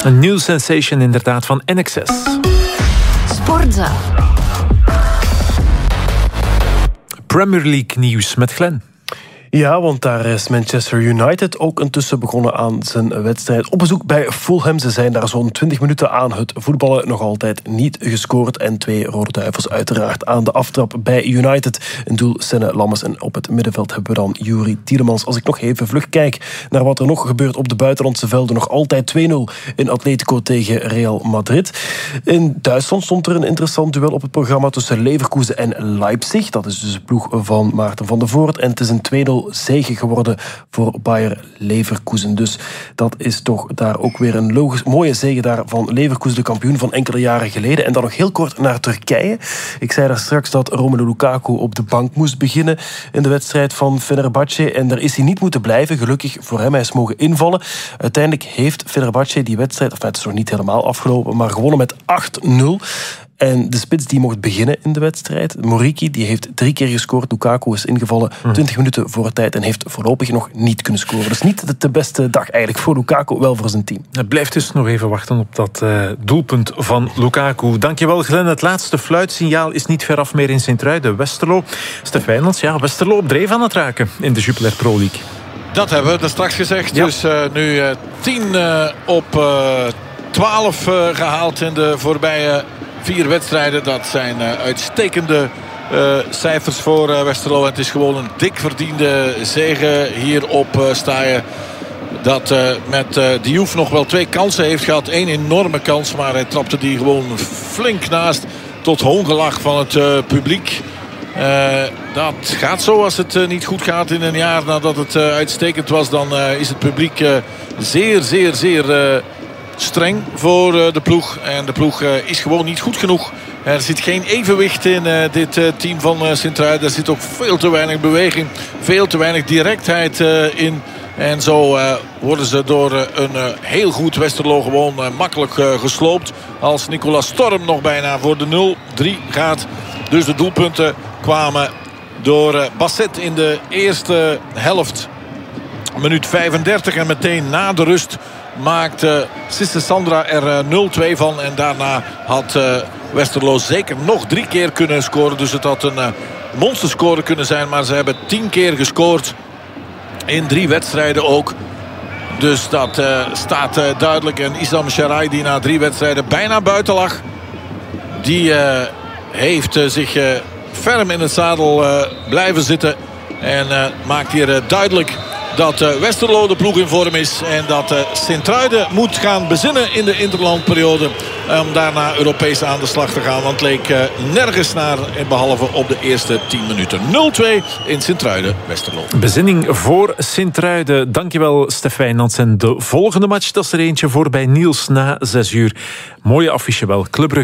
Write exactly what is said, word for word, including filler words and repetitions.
Een new sensation inderdaad van N X S. Sportza. Premier League nieuws met Glenn. Ja, want daar is Manchester United ook intussen begonnen aan zijn wedstrijd. Op bezoek bij Fulham. Ze zijn daar zo'n twintig minuten aan het voetballen. Nog altijd niet gescoord. En twee Rode Duivels uiteraard aan de aftrap bij United. In doel Senne Lammes. En op het middenveld hebben we dan Youri Tielemans. Als ik nog even vlug kijk naar wat er nog gebeurt op de buitenlandse velden. Nog altijd twee nul in Atletico tegen Real Madrid. In Duitsland stond er een interessant duel op het programma tussen Leverkusen en Leipzig. Dat is dus de ploeg van Maarten van der Voort. En het is een twee nul zege geworden voor Bayer Leverkusen. Dus dat is toch daar ook weer een logisch, mooie zege daar van Leverkusen, de kampioen van enkele jaren geleden. En dan nog heel kort naar Turkije. Ik zei daar straks dat Romelu Lukaku op de bank moest beginnen in de wedstrijd van Fenerbahce. En daar is hij niet moeten blijven. Gelukkig voor hem, hij is mogen invallen. Uiteindelijk heeft Fenerbahce die wedstrijd, of het is nog niet helemaal afgelopen, maar gewonnen met acht nul. En de spits die mocht beginnen in de wedstrijd, Moriki, die heeft drie keer gescoord. Lukaku is ingevallen twintig minuten voor tijd en heeft voorlopig nog niet kunnen scoren. Dus niet de beste dag eigenlijk voor Lukaku, wel voor zijn team. Het blijft dus nog even wachten op dat uh, doelpunt van Lukaku. Dankjewel Glenn. Het laatste fluitsignaal is niet veraf meer in Sint-Truiden. Westerlo. Stef Wijnands, ja, Westerlo op dreef aan het raken in de Jupiler Pro League. Dat hebben we er straks gezegd. Ja. Dus uh, nu uh, tien uh, op twaalf uh, gehaald in de voorbije vier wedstrijden. Dat zijn uh, uitstekende uh, cijfers voor uh, Westerlo. Het is gewoon een dik verdiende zege hier op uh, Staaien. Dat uh, met uh, Diouf nog wel twee kansen heeft gehad. Eén enorme kans, maar hij trapte die gewoon flink naast. Tot hoongelach van het uh, publiek. Uh, dat gaat zo als het uh, niet goed gaat in een jaar nadat het uh, uitstekend was. Dan uh, is het publiek uh, zeer, zeer, zeer... Uh, streng voor uh, de ploeg. En de ploeg uh, is gewoon niet goed genoeg. Er zit geen evenwicht in uh, dit uh, team van uh, Sint-Truiden. Er zit ook veel te weinig beweging. Veel te weinig directheid uh, in. En zo uh, worden ze door uh, een uh, heel goed Westerlo gewoon uh, makkelijk uh, gesloopt. Als Nicolas Storm nog bijna voor de nul drie gaat. Dus de doelpunten kwamen door uh, Basset in de eerste helft. Minuut vijfendertig en meteen na de rust maakt uh, Sisse Sandra er uh, nul twee van. En daarna had uh, Westerlo zeker nog drie keer kunnen scoren. Dus het had een uh, monsterscore kunnen zijn. Maar ze hebben tien keer gescoord. In drie wedstrijden ook. Dus dat uh, staat uh, duidelijk. En Isam Sharai, die na drie wedstrijden bijna buiten lag, die uh, heeft uh, zich uh, ferm in het zadel uh, blijven zitten. En uh, maakt hier uh, duidelijk dat uh, Westerlo de ploeg in vorm is. En dat uh, Sint-Truiden moet gaan bezinnen in de interlandperiode. Om daarna Europees aan de slag te gaan. Want het leek uh, nergens naar. Behalve op de eerste tien minuten. nul twee in Sint-Truiden, Westerlo. Bezinning voor Sint-Truiden. Dankjewel Stef Wijnands. En de volgende match, dat is er eentje voor bij Niels na zes uur. Mooie affiche wel. Club Brugge